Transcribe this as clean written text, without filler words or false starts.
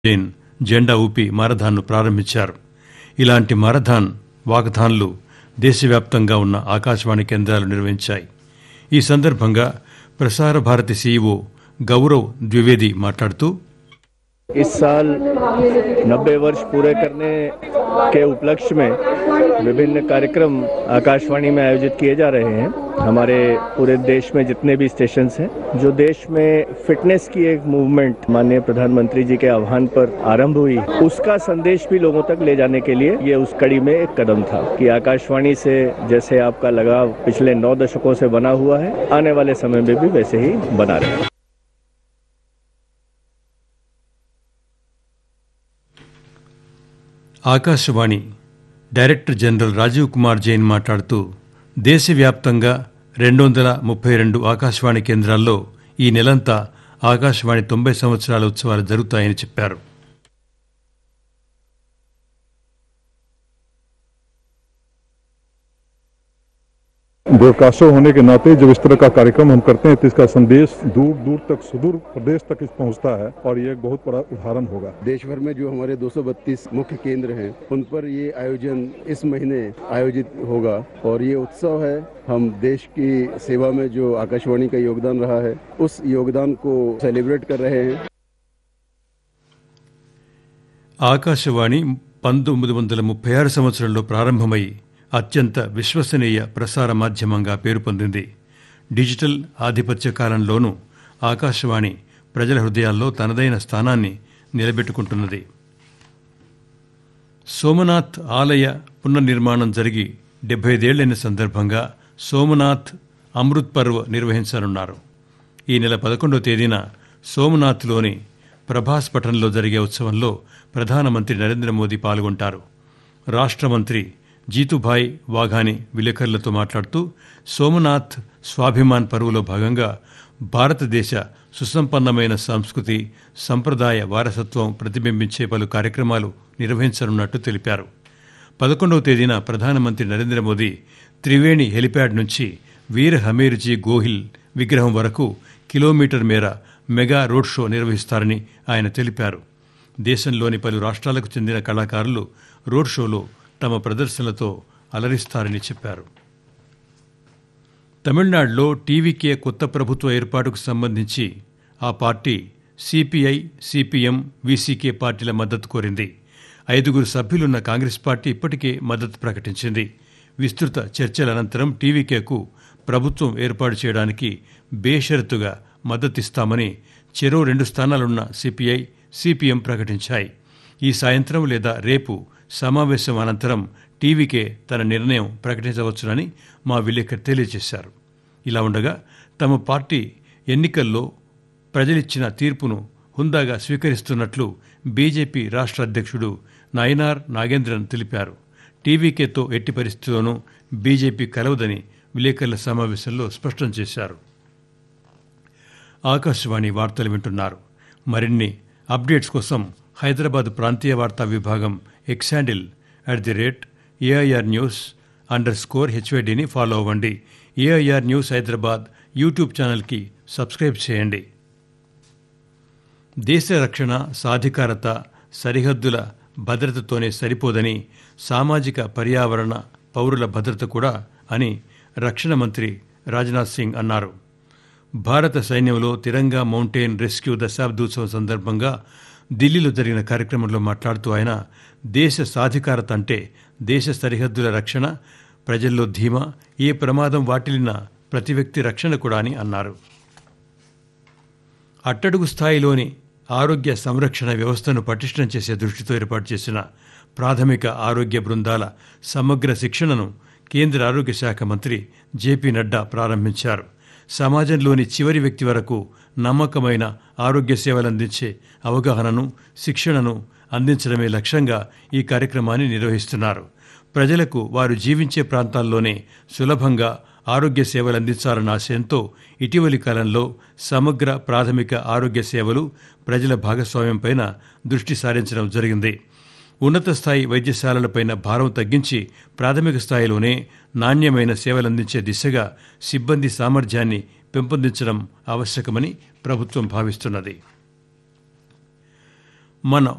జైన్ జెండా ఊపి మారథాన్ను ప్రారంభించారు. ఇలాంటి మారథాన్ వాకథాన్లు దేశవ్యాప్తంగా ఉన్న ఆకాశవాణి కేంద్రాలు నిర్వహించాయి. ఈ సందర్భంగా ప్రసార భారతి సీఈఓ గౌరవ్ ద్వివేది మాట్లాడుతూ, इस साल 90 वर्ष पूरे करने के उपलक्ष्य में विभिन्न कार्यक्रम आकाशवाणी में आयोजित किए जा रहे हैं. हमारे पूरे देश में जितने भी स्टेशंस हैं, जो देश में फिटनेस की एक मूवमेंट माननीय प्रधानमंत्री जी के आह्वान पर आरंभ हुई, उसका संदेश भी लोगों तक ले जाने के लिए ये उस कड़ी में एक कदम था कि आकाशवाणी से जैसे आपका लगाव पिछले 9 दशकों से बना हुआ है, आने वाले समय में भी वैसे ही बना रहे. ఆకాశవాణి డైరెక్టర్ జనరల్ రాజీవ్ కుమార్ జైన్ మాట్లాడుతూ, దేశవ్యాప్తంగా 232 ఆకాశవాణి కేంద్రాల్లో ఈ నెలంతా ఆకాశవాణి 90 సంవత్సరాల ఉత్సవాలు జరుగుతాయని చెప్పారు. ब्रॉडकास्टर होने के नाते जब इस तरह का कार्यक्रम हम करते हैं तो इसका संदेश दूर दूर तक, सुदूर प्रदेश तक पहुंचता है और ये एक बहुत बड़ा उदाहरण होगा. देश भर में जो हमारे 232 मुख्य केंद्र हैं, उन पर ये आयोजन इस महीने आयोजित होगा और ये उत्सव है. हम देश की सेवा में जो आकाशवाणी का योगदान रहा है, उस योगदान को सेलिब्रेट कर रहे हैं. ఆకాశవాణి 1936 సంవత్సరంలో ప్రారంభమై అత్యంత విశ్వసనీయ ప్రసార మాధ్యమంగా పేరు పొందింది. డిజిటల్ ఆధిపత్య కాలంలోనూ ఆకాశవాణి ప్రజల హృదయాల్లో తనదైన స్థానాన్ని నిలబెట్టుకుంటున్నది. సోమనాథ్ ఆలయ పునర్నిర్మాణం జరిగి 75 ఏళ్లైన సందర్భంగా సోమనాథ్ అమృత్ పర్వ్ నిర్వహించనున్నారు. ఈ నెల 11వ తేదీన సోమనాథ్లోని ప్రభాస్ పఠన్లో జరిగే ఉత్సవంలో ప్రధానమంత్రి నరేంద్ర మోదీ పాల్గొంటారు. రాష్ట్ర మంత్రి జీతుభాయ్ వాఘాని విలేకరులతో మాట్లాడుతూ, సోమనాథ్ స్వాభిమాన్ పర్వులో భాగంగా భారతదేశ సుసంపన్నమైన సంస్కృతి, సంప్రదాయ వారసత్వం ప్రతిబింబించే పలు కార్యక్రమాలు నిర్వహించనున్నట్టు తెలిపారు. 11వ తేదీన ప్రధానమంత్రి నరేంద్ర మోదీ త్రివేణి హెలిప్యాడ్ నుంచి వీర్ హమీర్జీ గోహిల్ విగ్రహం వరకు కిలోమీటర్ మేర మెగా రోడ్ షో నిర్వహిస్తారని ఆయన తెలిపారు. దేశంలోని పలు రాష్ట్రాలకు చెందిన కళాకారులు రోడ్ షోలో తమ ప్రదర్శనలతో అలరిస్తారని చెప్పారు. తమిళనాడులో టీవీకే కొత్త ప్రభుత్వ ఏర్పాటుకు సంబంధించి ఆ పార్టీ సిపిఐ, సిపిఎం, వీసీకే పార్టీల మద్దతు కోరింది. 5 సభ్యులున్న కాంగ్రెస్ పార్టీ ఇప్పటికే మద్దతు ప్రకటించింది. విస్తృత చర్చల అనంతరం టీవీకేకు ప్రభుత్వం ఏర్పాటు చేయడానికి బేషరతుగా మద్దతిస్తామని చెరో 2 స్థానాలున్న సిపిఐ, సిపిఎం ప్రకటించాయి. ఈ సాయంత్రం లేదా రేపు సమావేశం అనంతరం టీవీకే తన నిర్ణయం ప్రకటించవచ్చునని మా విలేకరి తెలియజేశారు. ఇలా ఉండగా తమ పార్టీ ఎన్నికల్లో ప్రజలిచ్చిన తీర్పును హుందాగా స్వీకరిస్తున్నట్లు బీజేపీ రాష్ట్ర అధ్యక్షుడు నయనార్ నాగేంద్రన్ తెలిపారు. టీవీకేతో ఎట్టి పరిస్థితుల్లోనూ బీజేపీ కలవదని విలేకరుల సమావేశంలో స్పష్టం చేశారు. ఆకాశవాణి వార్తలు వింటున్నారు. మరిన్ని అప్డేట్స్ కోసం హైదరాబాద్ ప్రాంతీయ వార్తా విభాగం ఎక్స్ హ్యాండిల్ @AIR News_HYDని ఫాలో అవ్వండి. AIR న్యూస్ హైదరాబాద్ యూట్యూబ్ ఛానల్కి సబ్స్క్రైబ్ చేయండి. దేశ రక్షణ, సాధికారత, సరిహద్దుల భద్రతతోనే సరిపోదని, సామాజిక, పర్యావరణ, పౌరుల భద్రత కూడా అని రక్షణ మంత్రి రాజ్నాథ్ సింగ్ అన్నారు. భారత సైన్యంలో తిరంగా మౌంటైన్ రెస్క్యూ దశాబ్దోత్సవం సందర్భంగా ఢిల్లీలో జరిగిన కార్యక్రమంలో మాట్లాడుతూ ఆయన, దేశ సాధికారత అంటే దేశ సరిహద్దుల రక్షణ, ప్రజల్లో ధీమా, ఏ ప్రమాదం వాటిల్లిన ప్రతి వ్యక్తి రక్షణ కూడా అని అన్నారు. అట్టడుగు స్థాయిలోని ఆరోగ్య సంరక్షణ వ్యవస్థను పటిష్టం చేసే దృష్టితో ఏర్పాటు చేసిన ప్రాథమిక ఆరోగ్య బృందాల సమగ్ర శిక్షణను కేంద్ర ఆరోగ్య శాఖ మంత్రి జేపీ నడ్డా ప్రారంభించారు. సమాజంలోని చివరి వ్యక్తి వరకు నమ్మకమైన ఆరోగ్య సేవలందించే అవగాహనను, శిక్షణను అందించడమే లక్ష్యంగా ఈ కార్యక్రమాన్ని నిర్వహిస్తున్నారు. ప్రజలకు వారు జీవించే ప్రాంతాల్లోనే సులభంగా ఆరోగ్య సేవలు అందించాలన్న ఆశయంతో ఇటీవలి కాలంలో సమగ్ర ప్రాథమిక ఆరోగ్య సేవలు, ప్రజల భాగస్వామ్యంపైన దృష్టి సారించడం జరిగింది. ఉన్నత స్థాయి వైద్యశాలలపైన భారం తగ్గించి ప్రాథమిక స్థాయిలోనే నాణ్యమైన సేవలందించే దిశగా సిబ్బంది సామర్థ్యాన్ని పెంపొందించడం ఆవశ్యకమని ప్రభుత్వం భావిస్తున్నది. మన